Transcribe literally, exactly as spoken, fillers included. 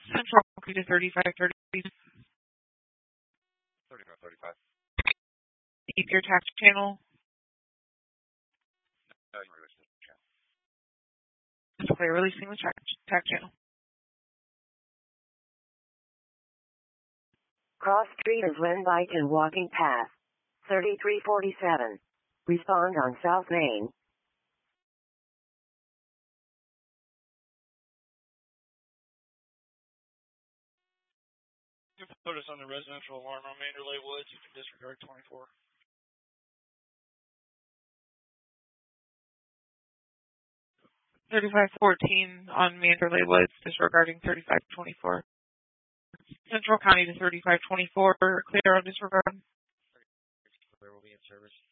Central County to thirty-five thirty. thirty-five thirty-five. Keep your tax channel. No, you're releasing the channel. Okay, releasing the tax, tax channel. Cross street is Len Byton walking path. thirty-three forty-seven. Respond on South Main. You can put us on the residential alarm on Manderley Woods. You can disregard twenty-four. thirty-five fourteen on Manderley Woods, disregarding thirty-five twenty-four. Central County to thirty-five twenty-four, clear on disregard. Clear will be in service.